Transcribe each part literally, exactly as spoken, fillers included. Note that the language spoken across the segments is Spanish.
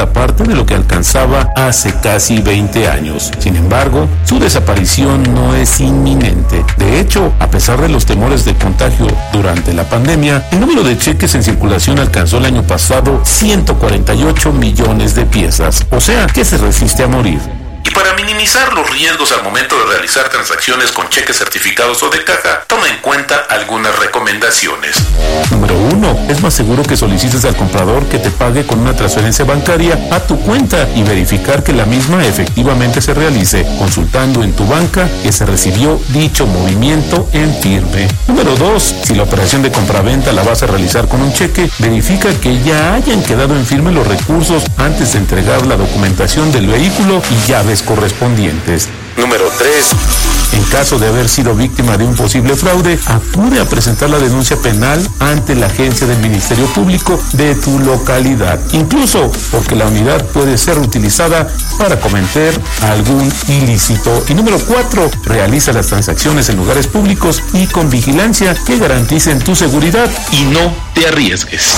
cuarta parte de lo que alcanzaba hace casi veinte años. Sin embargo, su desaparición no es inminente. De hecho, a pesar de los temores de contagio durante la pandemia, el número de cheques en circulación alcanzó el año pasado ciento cuarenta y ocho millones de piezas, o sea, que se resiste a morir. Y para minimizar los riesgos al momento de realizar transacciones con cheques certificados o de caja, toma en cuenta algunas recomendaciones. Número uno. Es más seguro que solicites al comprador que te pague con una transferencia bancaria a tu cuenta y verificar que la misma efectivamente se realice, consultando en tu banca que se recibió dicho movimiento en firme. Número dos. Si la operación de compraventa la vas a realizar con un cheque, verifica que ya hayan quedado en firme los recursos antes de entregar la documentación del vehículo y llaves correspondientes. Número tres. En caso de haber sido víctima de un posible fraude, acude a presentar la denuncia penal ante la agencia del Ministerio Público de tu localidad, incluso porque la unidad puede ser utilizada para cometer algún ilícito. Y número cuatro. Realiza las transacciones en lugares públicos y con vigilancia que garanticen tu seguridad y no te arriesgues.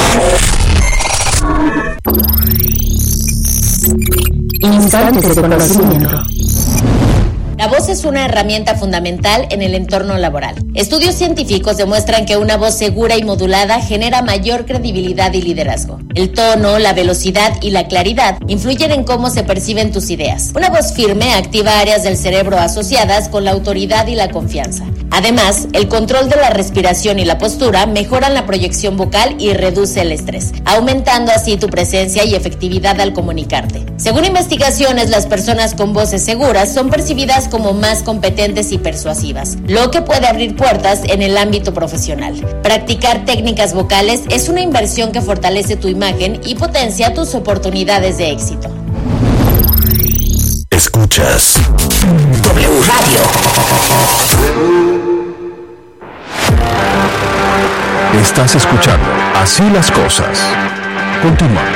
Instantes de conocimiento. La voz es una herramienta fundamental en el entorno laboral. Estudios científicos demuestran que una voz segura y modulada genera mayor credibilidad y liderazgo. El tono, la velocidad y la claridad influyen en cómo se perciben tus ideas. Una voz firme activa áreas del cerebro asociadas con la autoridad y la confianza. Además, el control de la respiración y la postura mejoran la proyección vocal y reduce el estrés, aumentando así tu presencia y efectividad al comunicarte. Según investigaciones, las personas con voces seguras son percibidas como más competentes y persuasivas, lo que puede abrir puertas en el ámbito profesional. Practicar técnicas vocales es una inversión que fortalece tu imagen y potencia tus oportunidades de éxito. Escuchas W Radio. Estás escuchando Así las Cosas. Continuamos.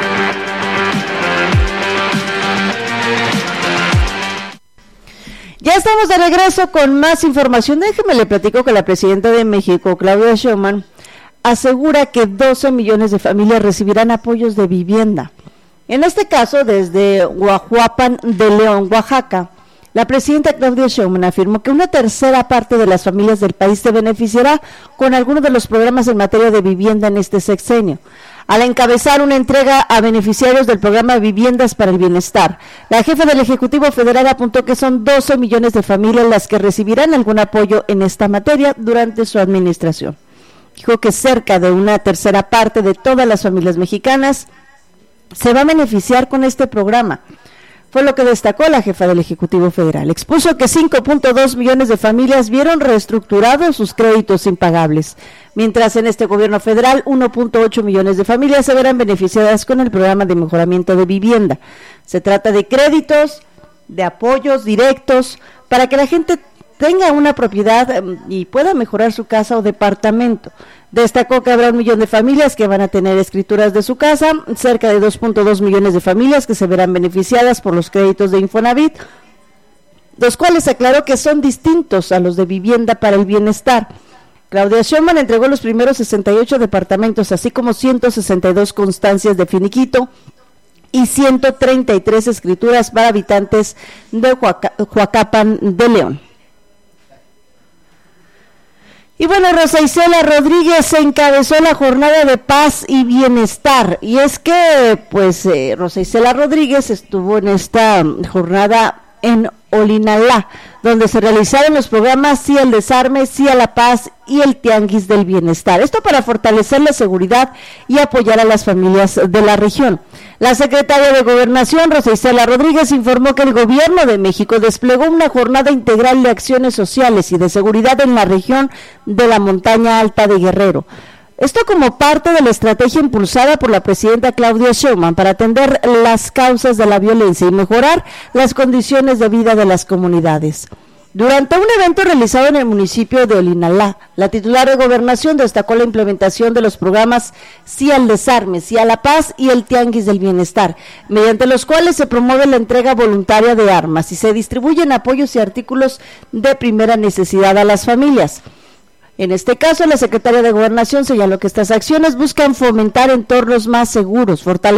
Ya estamos de regreso con más información. Déjeme le platico que la presidenta de México, Claudia Sheinbaum, asegura que doce millones de familias recibirán apoyos de vivienda. En este caso, desde Huajuapan de León, Oaxaca, la presidenta Claudia Sheinbaum afirmó que una tercera parte de las familias del país se beneficiará con alguno de los programas en materia de vivienda en este sexenio. Al encabezar una entrega a beneficiarios del programa Viviendas para el Bienestar, la jefa del Ejecutivo Federal apuntó que son doce millones de familias las que recibirán algún apoyo en esta materia durante su administración. Dijo que cerca de una tercera parte de todas las familias mexicanas se va a beneficiar con este programa. Fue lo que destacó la jefa del Ejecutivo Federal. Expuso que cinco punto dos millones de familias vieron reestructurados sus créditos impagables, mientras en este gobierno federal uno punto ocho millones de familias se verán beneficiadas con el programa de mejoramiento de vivienda. Se trata de créditos, de apoyos directos para que la gente tenga una propiedad y pueda mejorar su casa o departamento. Destacó que habrá un millón de familias que van a tener escrituras de su casa, cerca de dos punto dos millones de familias que se verán beneficiadas por los créditos de Infonavit, los cuales aclaró que son distintos a los de Vivienda para el Bienestar. Claudia Sheinbaum entregó los primeros sesenta y ocho departamentos, así como ciento sesenta y dos constancias de finiquito y ciento treinta y tres escrituras para habitantes de Huacapan de León. Y bueno, Rosa Isela Rodríguez encabezó la jornada de paz y bienestar, y es que pues eh, Rosa Isela Rodríguez estuvo en esta jornada en Olinalá, donde se realizaron los programas Sí al Desarme, Sí a la Paz y el Tianguis del Bienestar. Esto para fortalecer la seguridad y apoyar a las familias de la región. La secretaria de Gobernación, Rosa Isela Rodríguez, informó que el Gobierno de México desplegó una jornada integral de acciones sociales y de seguridad en la región de la Montaña Alta de Guerrero. Esto como parte de la estrategia impulsada por la presidenta Claudia Sheinbaum para atender las causas de la violencia y mejorar las condiciones de vida de las comunidades. Durante un evento realizado en el municipio de Olinalá, la titular de Gobernación destacó la implementación de los programas Sí al Desarme, Sí a la Paz y el Tianguis del Bienestar, mediante los cuales se promueve la entrega voluntaria de armas y se distribuyen apoyos y artículos de primera necesidad a las familias. En este caso, la secretaria de Gobernación señaló que estas acciones buscan fomentar entornos más seguros, fortalecer